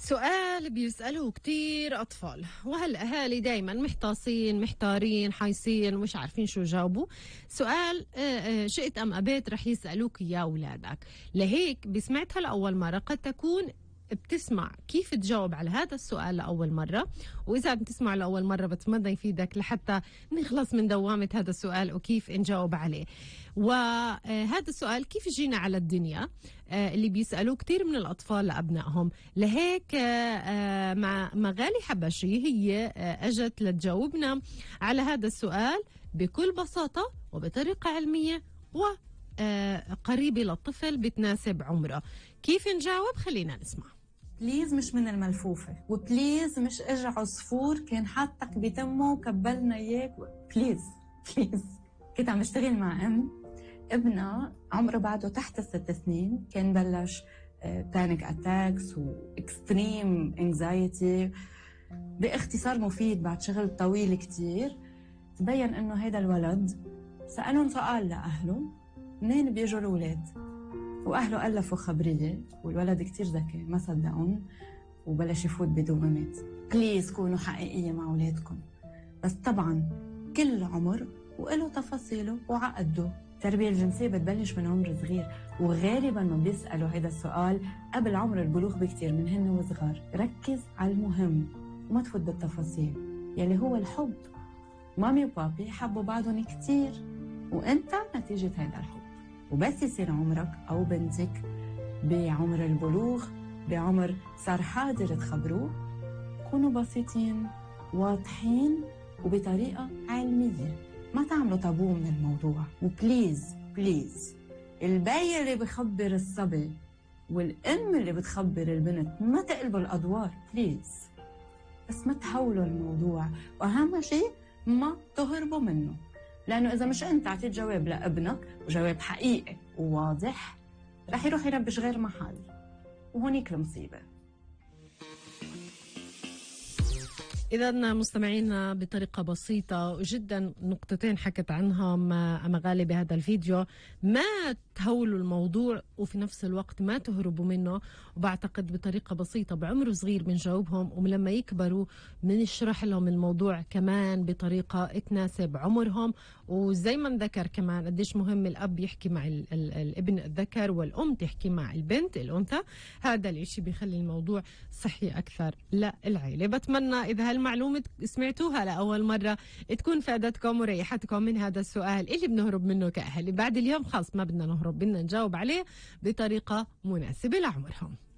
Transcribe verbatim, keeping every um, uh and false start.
سؤال بيسألوه كتير أطفال، وهالأهالي دايما محتاصين محتارين حايصين ومش عارفين شو جاوبوا. سؤال آه، آه، شئت أم أبيت رح يسألوك يا أولادك، لهيك بسمعتها لأول مرة قد تكون بتسمع كيف تجاوب على هذا السؤال لأول مرة، وإذا بتسمع لأول مرة بتمنى يفيدك لحتى نخلص من دوامة هذا السؤال وكيف نجاوب عليه. وهذا السؤال كيف جينا على الدنيا اللي بيسألوه كتير من الأطفال لأبنائهم. لهيك مع مغالي حبشي هي أجت لتجاوبنا على هذا السؤال بكل بساطة وبطريقة علمية وقريبة للطفل بتناسب عمره. كيف نجاوب؟ خلينا نسمع. بليز مش من الملفوفة، وبليز مش اجى عصفور كان حاطك بتمه وكبلنا اياك و... بليز بليز. كنت عم اشتغل مع ام ابنها عمره بعده تحت الست سنين، كان بلش بانيك اتاكس واكستريم انكزايتي. باختصار مفيد بعد شغل طويل كتير تبين انه هيدا الولد سألهم سؤال لاهله منين بيجوا الاولاد، واهله الفوا خبريه والولد كتير ذكي ما صدقون وبلش يفوت بدوامات. بليز كونوا حقيقيه مع اولادكم، بس طبعا كل عمر وله تفاصيله وعقده. التربيه الجنسيه بتبلش من عمر صغير، وغالبا ما بيسالوا هذا السؤال قبل عمر البلوغ بكتير من هن وصغار. ركز على المهم وما تفوت بالتفاصيل يلي هو الحب. مامي وبابي حبوا بعضهم كتير وانت نتيجه هذا الحب. وبس يصير عمرك أو بنتك بعمر البلوغ، بعمر صار حاضر تخبروه، كونوا بسيطين واضحين وبطريقة علمية، ما تعملوا تابو من الموضوع. وبليز بليز البي اللي بخبر الصبي والأم اللي بتخبر البنت ما تقلبوا الأدوار بليز، بس ما تهولوا الموضوع، وأهم شيء ما تهربوا منه، لأنه إذا مش أنت عطيت جواب لابنك وجواب حقيقي وواضح رح يروح يربش غير محل، وهونيك المصيبة. إذا مستمعينا بطريقة بسيطة جدا نقطتين حكت عنهم مغالي بهذا الفيديو، ما تهولوا الموضوع وفي نفس الوقت ما تهربوا منه. وبعتقد بطريقة بسيطة بعمر صغير بنجاوبهم، ولما يكبروا بنشرح لهم الموضوع كمان بطريقة تناسب عمرهم. وزي ما ذكر كمان قديش مهم الأب يحكي مع ال ال الابن الذكر والأم تحكي مع البنت الأنثى، هذا الاشي بيخلي الموضوع صحي أكثر للعائلة. بتمنى إذا هالمعلومة سمعتوها لأول مرة تكون فادتكم وريحتكم من هذا السؤال اللي بنهرب منه كأهل. بعد اليوم خلص ما بدنا نهرب، بدنا نجاوب عليه بطريقة مناسبة لعمرهم.